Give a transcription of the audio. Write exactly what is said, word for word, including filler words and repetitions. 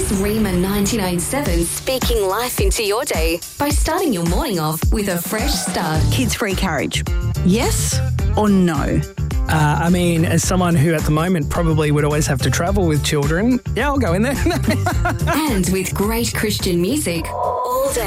is Rima ninety-nine point seven speaking life into your day by starting your morning off with a fresh start. Kids-free carriage, yes or no? Uh, I mean, as someone who at the moment probably would always have to travel with children, yeah, I'll go in there. And with great Christian music all day.